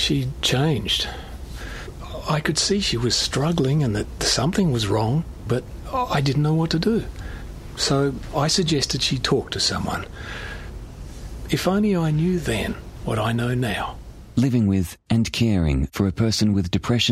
she'd changed. I could see she was struggling and that something was wrong, but I didn't know what to do. So I suggested she talk to someone. If only I knew then what I know now. Living with and caring for a person with depression